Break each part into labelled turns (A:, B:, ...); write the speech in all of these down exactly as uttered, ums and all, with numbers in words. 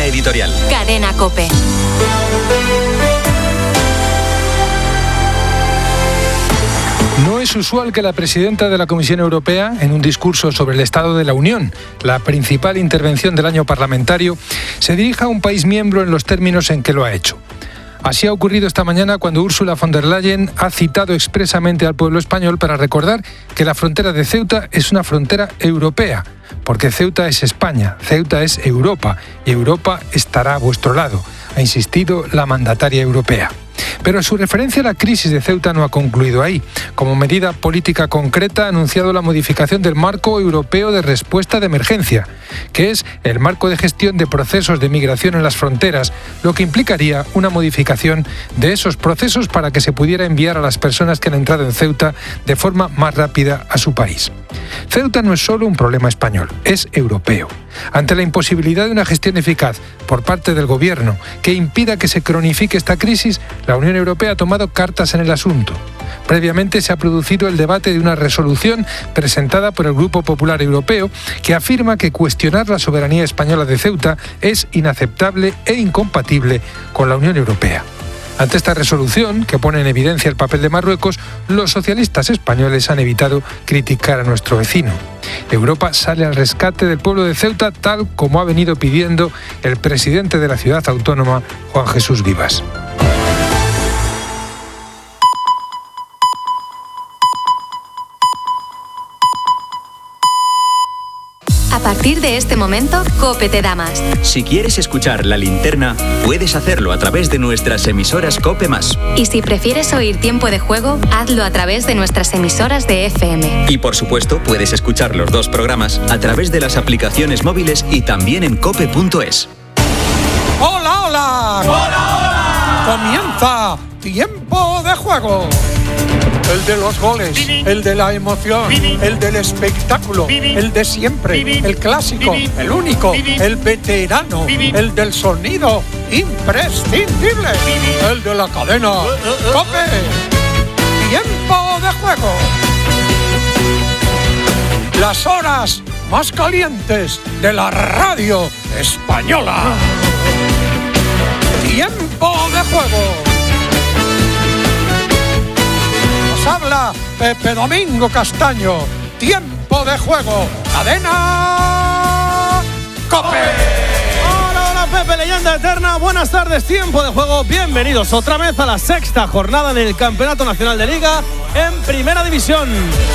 A: editorial.
B: Cadena COPE.
C: No es usual que la presidenta de la Comisión Europea, en un discurso sobre el Estado de la Unión, la principal intervención del año parlamentario, se dirija a un país miembro en los términos en que lo ha hecho. Así ha ocurrido esta mañana cuando Ursula von der Leyen ha citado expresamente al pueblo español para recordar que la frontera de Ceuta es una frontera europea, porque Ceuta es España, Ceuta es Europa y Europa estará a vuestro lado, ha insistido la mandataria europea. Pero su referencia a la crisis de Ceuta no ha concluido ahí. Como medida política concreta ha anunciado la modificación del Marco Europeo de Respuesta de Emergencia, que es el marco de gestión de procesos de migración en las fronteras, lo que implicaría una modificación de esos procesos para que se pudiera enviar a las personas que han entrado en Ceuta de forma más rápida a su país. Ceuta no es solo un problema español, es europeo. Ante la imposibilidad de una gestión eficaz por parte del Gobierno que impida que se cronifique esta crisis, la Unión Europea ha tomado cartas en el asunto. Previamente se ha producido el debate de una resolución presentada por el Grupo Popular Europeo que afirma que cuestionar la soberanía española de Ceuta es inaceptable e incompatible con la Unión Europea. Ante esta resolución, que pone en evidencia el papel de Marruecos, los socialistas españoles han evitado criticar a nuestro vecino. Europa sale al rescate del pueblo de Ceuta, tal como ha venido pidiendo el presidente de la ciudad autónoma, Juan Jesús Vivas.
B: A partir de este momento, COPE te da más.
A: Si quieres escuchar La Linterna, puedes hacerlo a través de nuestras emisoras COPE más.
B: Y si prefieres oír Tiempo de Juego, hazlo a través de nuestras emisoras de F M.
A: Y por supuesto, puedes escuchar los dos programas a través de las aplicaciones móviles y también en cope punto es.
D: ¡Hola, hola! ¡Hola, hola! Comienza Tiempo de Juego. El de los goles, el de la emoción, el del espectáculo, el de siempre, el clásico, el único, el veterano, el del sonido imprescindible, el de la cadena COPE. Tiempo de Juego. Las horas más calientes de la radio española. Tiempo de Juego. Habla Pepe Domingo Castaño. Tiempo de Juego. Cadena COPE.
E: Hola, hola Pepe, leyenda eterna. Buenas tardes, Tiempo de Juego. Bienvenidos otra vez a la sexta jornada en el Campeonato Nacional de Liga en Primera División.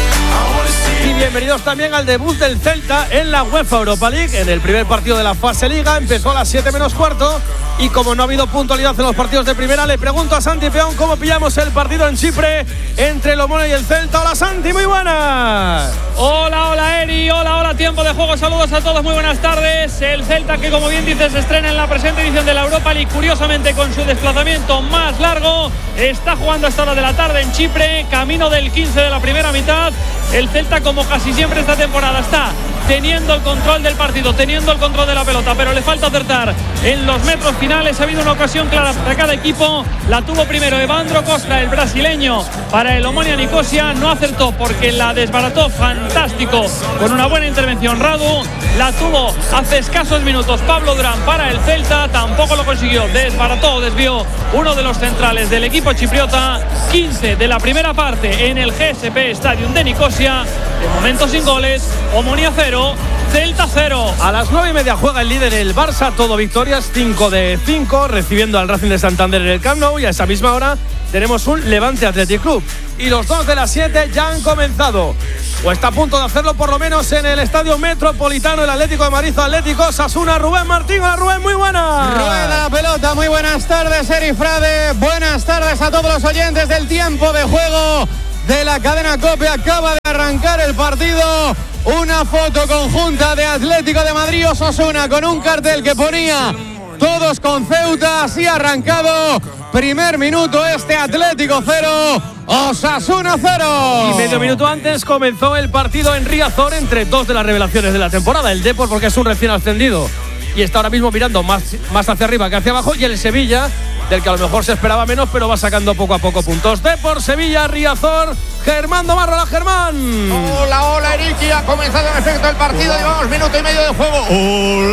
E: Y bienvenidos también al debut del Celta en la UEFA Europa League. En el primer partido de la fase Liga empezó a las siete menos cuarto. Y como no ha habido puntualidad en los partidos de primera, le pregunto a Santi Peón cómo pillamos el partido en Chipre entre el Omonia y el Celta. Hola Santi, muy buenas.
F: Hola, hola Eri, hola, hola, Tiempo de Juego, saludos a todos, muy buenas tardes. El Celta que, como bien dices, se estrena en la presente edición de la Europa League, curiosamente con su desplazamiento más largo. Está jugando a esta hora de la tarde en Chipre, camino del quince de la primera mitad. El Celta, como casi siempre esta temporada, está teniendo el control del partido, teniendo el control de la pelota, pero le falta acertar en los metros finales. Ha habido una ocasión clara para cada equipo. La tuvo primero Evandro Costa, el brasileño, para el Omonia Nicosia. No acertó porque la desbarató fantástico con una buena intervención Radu. La tuvo hace escasos minutos Pablo Durán para el Celta. Tampoco lo consiguió. Desbarató, desvió uno de los centrales del equipo chipriota. quince de la primera parte en el G S P Stadium de Nicosia. De momento sin goles. Omonia cero, Celta cero.
E: A las nueve y media juega el líder el Barça, todo victorias, cinco de cinco, recibiendo al Racing de Santander en el Camp Nou. Y a esa misma hora tenemos un Levante Athletic Club. Y los dos de las siete ya han comenzado, o está a punto de hacerlo por lo menos en el Estadio Metropolitano, el Atlético de Madrid, Atlético Osasuna. Rubén Martín, hola Rubén, muy buenas.
G: Rueda la pelota, muy buenas tardes, Eri Frade. Buenas tardes a todos los oyentes del Tiempo de Juego de la cadena COPE. Acaba de arrancar el partido. Una foto conjunta de Atlético de Madrid Osasuna con un cartel que ponía todos con Ceuta. Así ha arrancado. Primer minuto, este Atlético cero, Osasuna cero.
E: Y medio minuto antes comenzó el partido en Riazor entre dos de las revelaciones de la temporada. El Depor, porque es un recién ascendido y está ahora mismo mirando más, más hacia arriba que hacia abajo. Y el Sevilla, del que a lo mejor se esperaba menos, pero va sacando poco a poco puntos. Depor, Sevilla, Riazor. Germán Domarro, hola Germán.
G: Hola, hola Eriki, ha comenzado en efecto el partido. Llevamos minuto y medio de juego. Hola.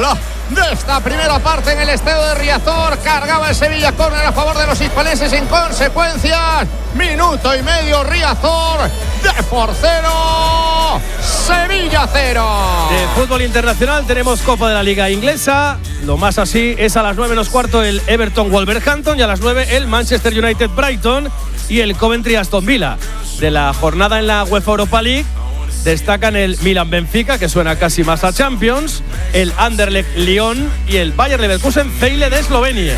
H: de esta primera parte en el estadio de Riazor. Cargaba el Sevilla córner a favor de los hispalenses sin consecuencias. Minuto y medio Riazor. De por cero, Sevilla cero.
E: De fútbol internacional tenemos Copa de la Liga Inglesa. Lo más así es a las nueve menos cuarto el Everton Wolverhampton y a las nueve el Manchester United Brighton y el Coventry Aston Villa. De la jornada en la UEFA Europa League destacan el Milan Benfica, que suena casi más a Champions, el Anderlecht Lyon y el Bayer Leverkusen Vejle de Eslovenia.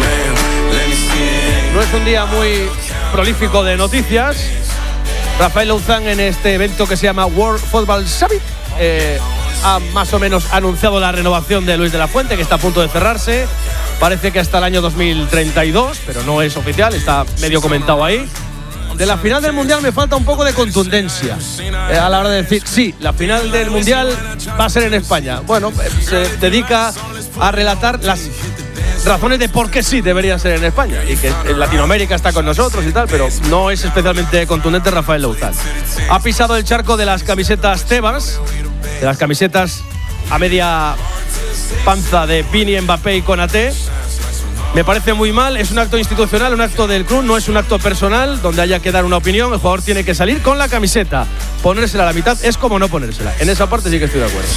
E: No es un día muy prolífico de noticias. Rafael Louzán, en este evento que se llama World Football Summit, eh, ha más o menos anunciado la renovación de Luis de la Fuente, que está a punto de cerrarse. Parece que hasta el año dos mil treinta y dos, pero no es oficial, está medio comentado ahí. De la final del Mundial me falta un poco de contundencia eh, a la hora de decir, sí, la final del Mundial va a ser en España. Bueno, eh, se dedica a relatar las razones de por qué sí debería ser en España y que en Latinoamérica está con nosotros y tal, pero no es especialmente contundente Rafael Louzán. Ha pisado el charco de las camisetas Tebas, de las camisetas a media panza de Vini, Mbappé y Konaté. Me parece muy mal, es un acto institucional, un acto del club, no es un acto personal donde haya que dar una opinión. El jugador tiene que salir con la camiseta. Ponérsela a la mitad es como no ponérsela. En esa parte sí que estoy de acuerdo.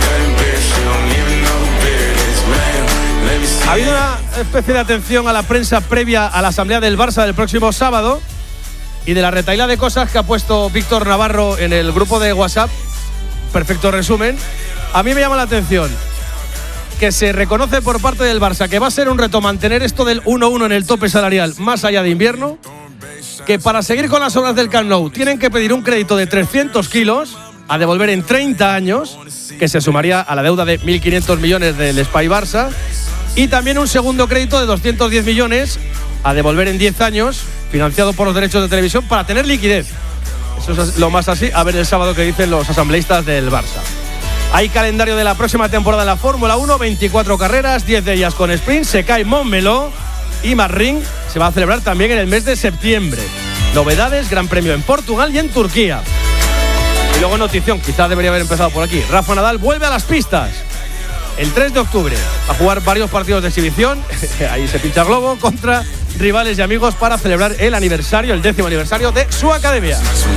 E: Ha habido una especie de atención a la prensa previa a la asamblea del Barça del próximo sábado y de la retahíla de cosas que ha puesto Víctor Navarro en el grupo de WhatsApp. Perfecto resumen. A mí me llama la atención que se reconoce por parte del Barça que va a ser un reto mantener esto del uno uno en el tope salarial más allá de invierno, que para seguir con las obras del Camp Nou tienen que pedir un crédito de trescientos kilos a devolver en treinta años, que se sumaría a la deuda de mil quinientos millones del Spy Barça, y también un segundo crédito de doscientos diez millones a devolver en diez años, financiado por los derechos de televisión, para tener liquidez. Eso es lo más así, a ver el sábado qué dicen los asambleístas del Barça. Hay calendario de la próxima temporada de la Fórmula uno, veinticuatro carreras, diez de ellas con sprint. Se cae Montmeló y Marrín se va a celebrar también en el mes de septiembre. Novedades, Gran Premio en Portugal y en Turquía. Y luego notición, quizás debería haber empezado por aquí. Rafa Nadal vuelve a las pistas el tres de octubre a jugar varios partidos de exhibición. Ahí se pincha globo contra rivales y amigos para celebrar el aniversario, el décimo aniversario de su academia.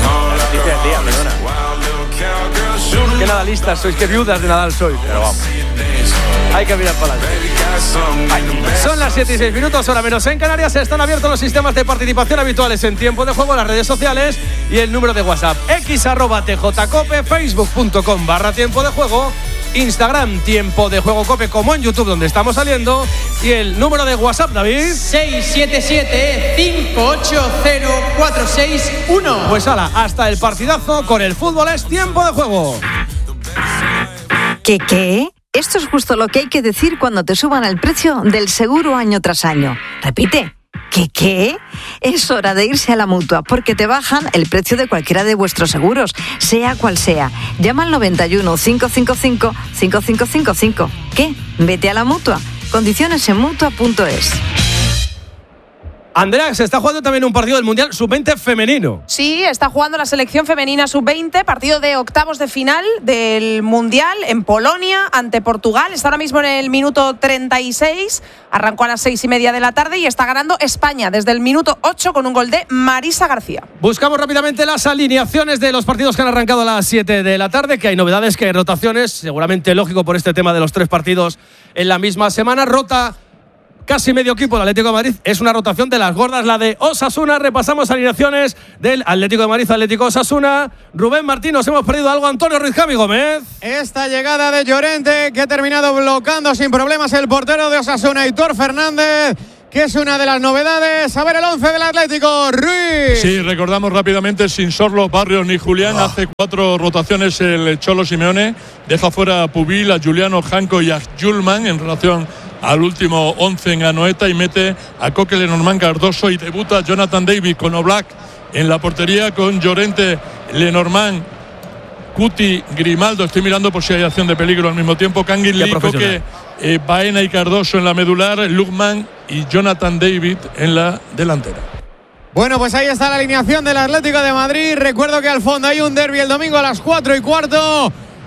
E: Qué nadalistas sois, qué viudas de Nadal sois. Pero vamos, hay que mirar para adelante. Son las siete y seis minutos, hora menos en Canarias. Están abiertos los sistemas de participación habituales en tiempo de juego, las redes sociales y el número de WhatsApp. X arroba tjcope, facebook.com barra tiempo de juego, Instagram tiempo de juego cope, como en YouTube donde estamos saliendo, y el número de WhatsApp, David,
I: seis siete siete, cinco ocho cero, cuatro seis uno.
E: Pues hala, hasta el partidazo con el fútbol es tiempo de juego.
J: ¿Qué qué? Esto es justo lo que hay que decir cuando te suban el precio del seguro año tras año. Repite. ¿Qué qué? Es hora de irse a la Mutua, porque te bajan el precio de cualquiera de vuestros seguros, sea cual sea. Llama al noventa y uno, cinco cinco cinco, cinco cinco cinco cinco. ¿Qué? Vete a la Mutua. Condiciones en mutua punto es.
E: Andrea, se está jugando también un partido del Mundial sub veinte femenino.
K: Sí, está jugando la selección femenina sub veinte, partido de octavos de final del Mundial en Polonia ante Portugal. Está ahora mismo en el minuto treinta y seis, arrancó a las seis y media de la tarde y está ganando España desde el minuto ocho con un gol de Marisa García.
E: Buscamos rápidamente las alineaciones de los partidos que han arrancado a las siete de la tarde, que hay novedades, que hay rotaciones, seguramente lógico por este tema de los tres partidos en la misma semana. Rota casi medio equipo del Atlético de Madrid, es una rotación de las gordas, la de Osasuna. Repasamos alineaciones del Atlético de Madrid, Atlético Osasuna. Rubén Martín, nos hemos perdido algo. Antonio Ruiz Javi Gómez.
G: Esta llegada de Llorente, que ha terminado bloqueando sin problemas el portero de Osasuna, Aitor Fernández, que es una de las novedades. A ver el once del Atlético, Ruiz.
L: Sí, recordamos rápidamente, sin Sorlo, Barrios ni Julián. Oh. Hace cuatro rotaciones el Cholo Simeone. Deja fuera a Pubil, a Juliano, Janko y a Julman en relación al último once en Anoeta, y mete a Coque, Lenormand, Cardoso, y debuta Jonathan David con Oblak en la portería, con Llorente, Lenormand, Cuti, Grimaldo. Estoy mirando por si hay acción de peligro al mismo tiempo. Canguilí, Coque, eh, Baena y Cardoso en la medular, Lukman y Jonathan David en la delantera.
G: Bueno, pues ahí está la alineación del Atlético de Madrid. Recuerdo que al fondo hay un derbi el domingo a las cuatro y cuarto.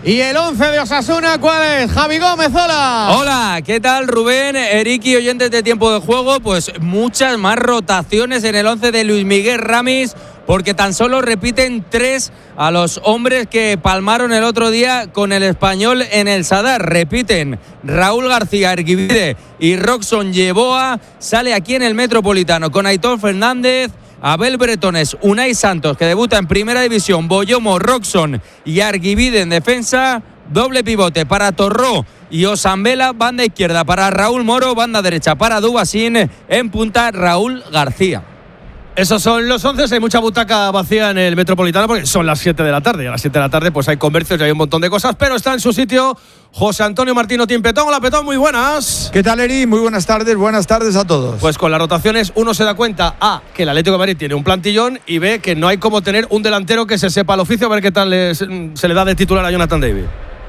G: Y el once de Osasuna, ¿cuál es? Javi Gómez, hola.
M: Hola, ¿qué tal, Rubén, Eric y oyentes de Tiempo de Juego? Pues muchas más rotaciones en el once de Luis Miguel Ramis, porque tan solo repiten tres a los hombres que palmaron el otro día con el Español en el Sadar. Repiten Raúl García Erguivide y Roxon Yeboah. Sale aquí en el Metropolitano con Aitor Fernández, Abel Bretones, Unai Santos, que debuta en Primera División, Boyomo, Roxon y Arguivide en defensa. Doble pivote para Torró y Osambela, banda izquierda para Raúl Moro, banda derecha para Dubasín, en punta Raúl García.
E: Esos son los once, hay mucha butaca vacía en el Metropolitano porque son las siete de la tarde y a las siete de la tarde pues hay comercios y hay un montón de cosas, pero está en su sitio José Antonio Martino Timpetón. Hola, Petón, muy buenas.
N: ¿Qué tal, Eri? Muy buenas tardes, buenas tardes a todos.
E: Pues con las rotaciones uno se da cuenta A, que el Atlético de Madrid tiene un plantillón, y B, que no hay como tener un delantero que se sepa el oficio. A ver qué tal les, se le da de titular a Jonathan David.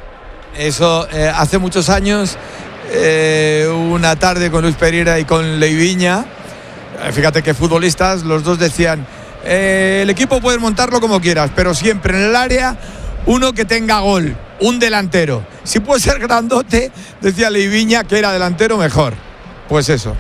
N: Eso, eh, hace muchos años, eh, una tarde con Luis Pereira y con Leiviña, fíjate que futbolistas, los dos decían, eh, el equipo puedes montarlo como quieras, pero siempre en el área uno que tenga gol, un delantero. Si puede ser grandote, decía Leiviña, que era delantero, mejor. Pues eso.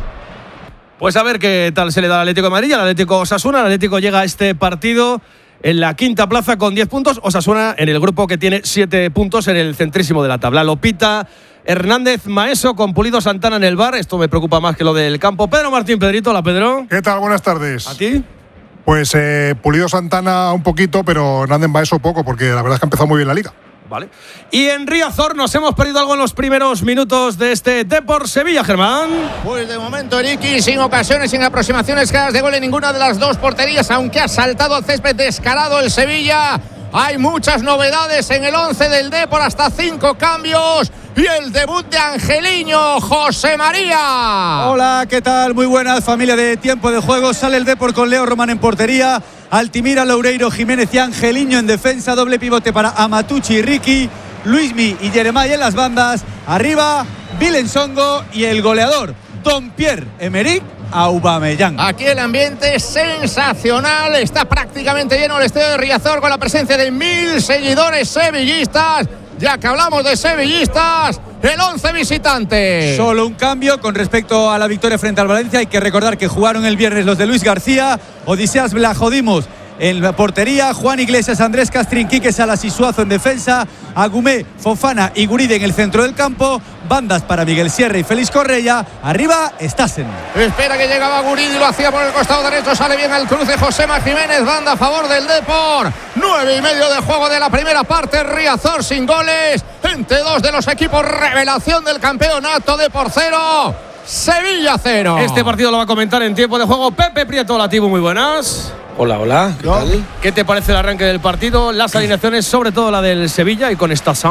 E: Pues a ver qué tal se le da al Atlético de Madrid, al Atlético Osasuna. El Atlético llega a este partido en la quinta plaza con diez puntos. Osasuna en el grupo que tiene siete puntos en el centrísimo de la tabla. Lopita Hernández Maeso con Pulido Santana en el bar. Esto me preocupa más que lo del campo. Pedro Martín, Pedrito. Hola, Pedro.
O: ¿Qué tal? Buenas tardes.
E: ¿A ti?
O: Pues eh, Pulido Santana un poquito, pero Hernández Maeso poco, porque la verdad es que ha empezado muy bien la liga.
E: Vale. Y en Riazor nos hemos perdido algo en los primeros minutos de este Depor Sevilla, Germán.
H: Pues de momento, Ricky, sin ocasiones, sin aproximaciones claras de gol en ninguna de las dos porterías, aunque ha saltado al césped descarado el Sevilla. Hay muchas novedades en el once del Depor, hasta cinco cambios. Y el debut de Angeliño, José María.
P: Hola, ¿qué tal? Muy buenas, familia de Tiempo de Juego. Sale el Depor con Leo Román en portería, Altimira, Loureiro, Jiménez y Angeliño en defensa. Doble pivote para Amatucci y Ricky, Luismi y Jeremai en las bandas. Arriba, Vilensongo y el goleador, Don Pierre-Emerick Aubameyang.
H: Aquí el ambiente es sensacional, está prácticamente lleno el estadio de Riazor con la presencia de mil seguidores sevillistas. Ya que hablamos de sevillistas, el once visitante.
P: Solo un cambio con respecto a la victoria frente al Valencia. Hay que recordar que jugaron el viernes los de Luis García, Odiseas Blajodimos en la portería, Juan Iglesias, Andrés Castrín, Quique Salas y Suazo en defensa, Agumé, Fofana y Guride en el centro del campo, bandas para Miguel Sierra y Félix Correia, arriba Stassen.
H: Espera que llegaba Guride y lo hacía por el costado derecho, sale bien el cruce Josema Jiménez, banda a favor del Depor. Nueve y medio de juego de la primera parte, Riazor sin goles, entre dos de los equipos revelación del campeonato. Depor cero, Sevilla cero.
E: Este partido lo va a comentar en Tiempo de Juego Pepe Prieto. Hola, Tibu, muy buenas.
Q: Hola, hola, ¿qué tal?
E: ¿Qué te parece el arranque del partido? Las alineaciones, sobre todo la del Sevilla y con Stassen.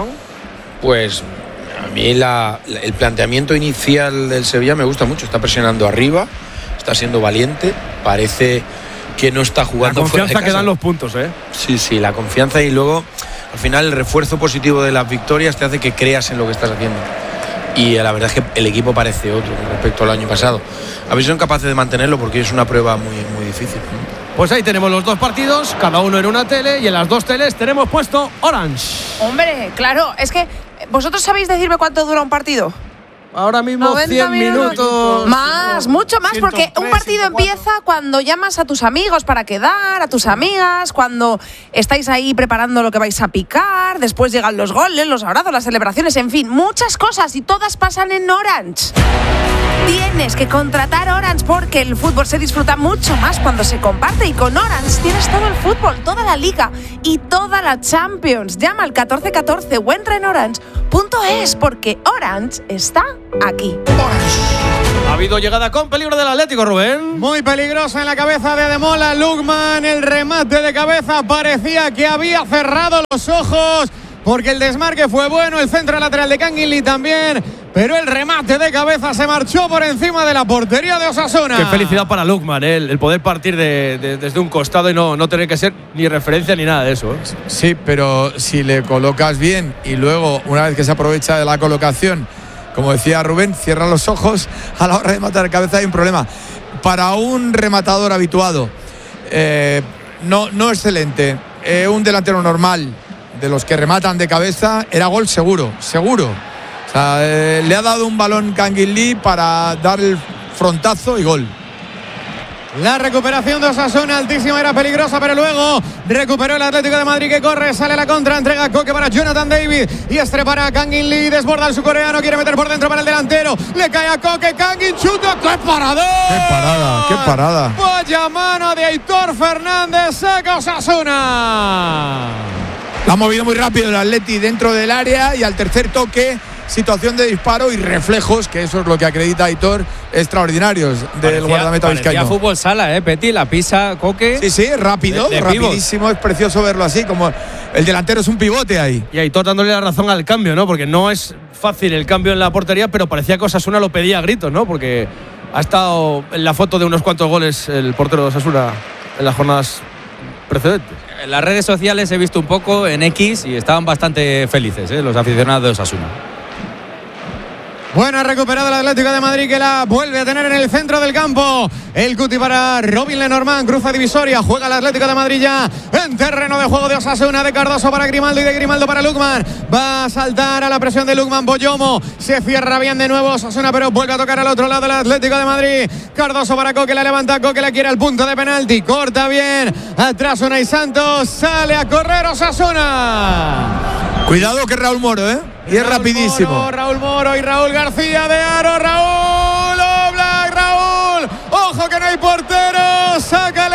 Q: Pues a mí la, la, el planteamiento inicial del Sevilla me gusta mucho. Está presionando arriba, está siendo valiente, parece que no está jugando fuera de casa.
E: La confianza que dan los puntos, ¿eh?
Q: Sí, sí, la confianza, y luego al final el refuerzo positivo de las victorias te hace que creas en lo que estás haciendo. Y la verdad es que el equipo parece otro respecto al año pasado. A ver si son capaces de mantenerlo, porque es una prueba muy, muy difícil.
E: Pues ahí tenemos los dos partidos, cada uno en una tele, y en las dos teles tenemos puesto Orange.
K: Hombre, claro, es que ¿vosotros sabéis decirme cuánto dura un partido?
E: Ahora mismo cien minutos.
K: Más, mucho más, porque un partido empieza cuando llamas a tus amigos para quedar, a tus amigas, cuando estáis ahí preparando lo que vais a picar, después llegan los goles, los abrazos, las celebraciones, en fin, muchas cosas, y todas pasan en Orange. Tienes que contratar Orange porque el fútbol se disfruta mucho más cuando se comparte, y con Orange tienes todo el fútbol, toda la Liga y toda la Champions. Llama al catorce catorce o entra en orange punto es porque Orange está aquí.
E: Ha habido llegada con peligro del Atlético, Rubén.
G: Muy peligrosa en la cabeza de Ademola. Lukman, el remate de cabeza parecía que había cerrado los ojos, porque el desmarque fue bueno, el centro lateral de Canguilí también, pero el remate de cabeza se marchó por encima de la portería de Osasuna.
E: Qué felicidad para Lukman, ¿eh? el, el poder partir de, de, desde un costado y no, no tener que ser ni referencia ni nada de eso. ¿eh?
N: Sí, pero si le colocas bien y luego, una vez que se aprovecha de la colocación, como decía Rubén, cierra los ojos a la hora de matar cabeza, hay un problema. Para un rematador habituado, eh, no, no excelente, eh, un delantero normal, de los que rematan de cabeza, era gol seguro, seguro. O sea, eh, le ha dado un balón Kangin Lee para dar el frontazo y gol.
G: La recuperación de Osasuna, altísima, era peligrosa, pero luego recuperó el Atlético de Madrid que corre, sale la contra, entrega Koke para Jonathan David y este para Kangin Lee, desborda el surcoreano, quiere meter por dentro para el delantero, le cae a Koke, Kangin chuta, ¡qué paradón!
N: ¡Qué parada, qué parada!
G: Vaya mano de Aitor Fernández, saca Osasuna.
N: La ha movido muy rápido el Atleti dentro del área y al tercer toque, situación de disparo y reflejos, que eso es lo que acredita Aitor, extraordinarios del
M: parecía,
N: guardameta vizcaíno.
M: Parecía fútbol sala, ¿eh, Peti? La pisa Koke.
N: Sí, sí, rápido,
M: de, de
N: rapidísimo, es precioso verlo así, como el delantero es un pivote ahí.
E: Y Aitor dándole la razón al cambio, ¿no? Porque no es fácil el cambio en la portería, pero parecía que Osasuna lo pedía a gritos, ¿no? Porque ha estado en la foto de unos cuantos goles el portero de Osasuna en las jornadas precedentes.
M: En las redes sociales he visto un poco en X y estaban bastante felices, ¿eh? Los aficionados de Osasuna.
G: Bueno, ha recuperado el Atlético de Madrid que la vuelve a tener en el centro del campo. El cuti para Robin Lenormand, cruza divisoria, juega el Atlético de Madrid ya en terreno de juego de Osasuna, de Cardoso para Grimaldo y de Grimaldo para Lukman. Va a saltar a la presión de Lukman, Boyomo se cierra bien de nuevo Osasuna, pero vuelve a tocar al otro lado el Atlético de Madrid. Cardoso para Koke, la levanta Koke, la quiere al punto de penalti, corta bien, atrás Unai Santos, sale a correr Osasuna.
N: Cuidado que Raúl Moro, ¿eh? Y es
G: Raúl
N: rapidísimo.
G: Moro, Raúl Moro y Raúl García de Aro. Raúl Oblak, Raúl. Ojo que no hay portero. Saca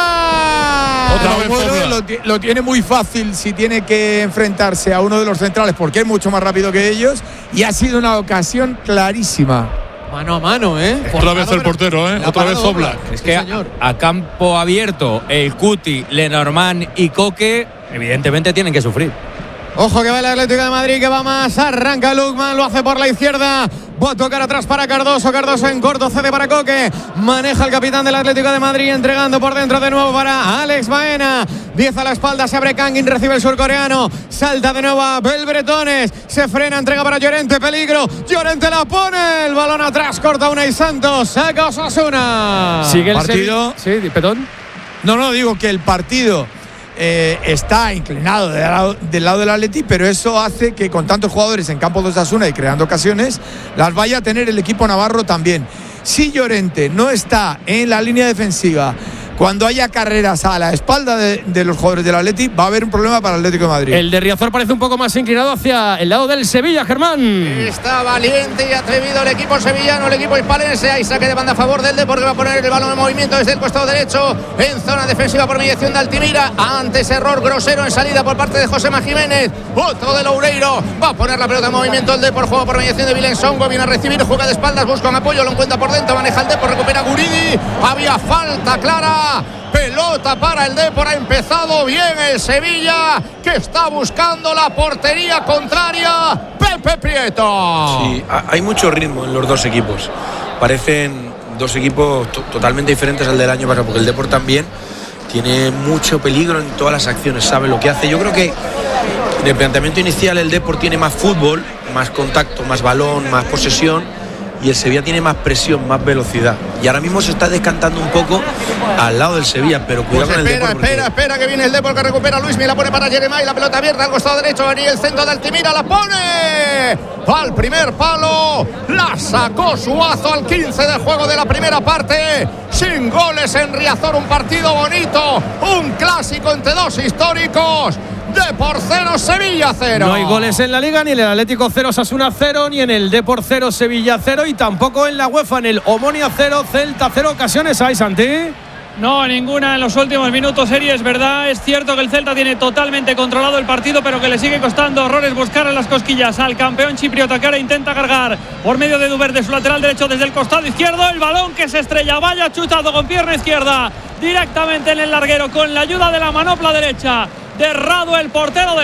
G: Lenormand.
N: Raúl Moro lo, lo tiene muy fácil si tiene que enfrentarse a uno de los centrales porque es mucho más rápido que ellos y ha sido una ocasión clarísima.
G: Mano a mano, ¿eh?
L: Otra vez el portero, ¿eh? Otra vez Oblak.
M: Es que a, a campo abierto, el Cuti, Lenormand y Koke, evidentemente tienen que sufrir.
G: Ojo que va el Atlético de Madrid, que va más, arranca Lukman, lo hace por la izquierda, va a tocar atrás para Cardoso, Cardoso en corto, cede para Koke, maneja el capitán del Atlético de Madrid, entregando por dentro de nuevo para Alex Baena, diez a la espalda, se abre Kangin, recibe el surcoreano, salta de nuevo a Belbretones, se frena, entrega para Llorente, peligro, Llorente la pone, el balón atrás, corta Unai Santos, saca Osasuna.
N: Sigue el partido.
E: Sí, perdón.
N: No, no, digo que el partido Eh, está inclinado del lado, del lado del Atleti, pero eso hace que con tantos jugadores en campo de Osasuna y creando ocasiones, las vaya a tener el equipo navarro también. Si Llorente no está en la línea defensiva, cuando haya carreras a la espalda de, de los jugadores del Atleti, va a haber un problema para el Atlético de Madrid.
E: El de Riazor parece un poco más inclinado hacia el lado del Sevilla, Germán.
H: Está valiente y atrevido el equipo sevillano, el equipo hispalense. Hay saque de banda a favor del Depor, que va a poner el balón en movimiento desde el costado derecho en zona defensiva por mediación de Altimira. Antes error grosero en salida por parte de Josema Jiménez. Otro de Loureiro. Va a poner la pelota en movimiento el Depor, juego por mediación de Vilén Songo. Viene a recibir, juega de espaldas, busca un apoyo, lo encuentra por dentro, maneja el Depor, recupera Guridi. Había falta clara. Pelota para el Depor, ha empezado bien el Sevilla, que está buscando la portería contraria. Pepe Prieto.
Q: Sí, hay mucho ritmo en los dos equipos. Parecen dos equipos to- totalmente diferentes al del año pasado, porque el Depor también tiene mucho peligro en todas las acciones, sabe lo que hace. Yo creo que en el planteamiento inicial el Depor tiene más fútbol, más contacto, más balón, más posesión, y el Sevilla tiene más presión, más velocidad. Y ahora mismo se está descantando un poco al lado del Sevilla, pero cuidado
H: Pues
Q: con el
H: espera,
Q: Depor. Porque...
H: espera, espera que viene el Depor, que recupera Luismi, la pone para Jeremai, la pelota abierta al costado derecho, venía el centro de Altimira, la pone al primer palo, la sacó Suazo al quince de juego de la primera parte, sin goles en Riazor, un partido bonito, un clásico entre dos históricos. Depor cero, Sevilla cero.
E: No hay goles en la Liga, ni en el Atlético cero, Osasuna cero, ni en el Depor cero, Sevilla cero, y tampoco en la UEFA, en el Omonia cero, Celta cero. ¿Ocasiones hay, Santi?
F: No, ninguna en los últimos minutos, Eri, es verdad. Es cierto que el Celta tiene totalmente controlado el partido, pero que le sigue costando horrores buscar en las cosquillas al campeón chipriota, que ahora intenta cargar por medio de Duber de su lateral derecho desde el costado izquierdo. El balón que se estrella, vaya chutado con pierna izquierda directamente en el larguero con la ayuda de la manopla derecha de Rado, el portero de